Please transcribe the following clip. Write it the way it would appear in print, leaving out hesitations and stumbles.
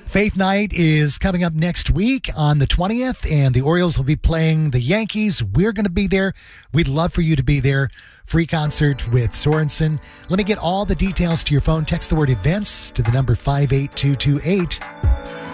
Faith Night is coming up next week on the 20th, and the Orioles will be playing the Yankees. We're going to be there. We'd love for you to be there. Free concert with Sorensen. Let me get all the details to your phone. Text the word events to the number 58228.